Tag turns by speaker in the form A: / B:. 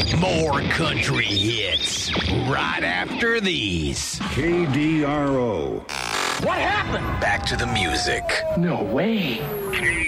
A: More country hits right after these.
B: KDRO.
A: What happened? Back to the music.
C: No way.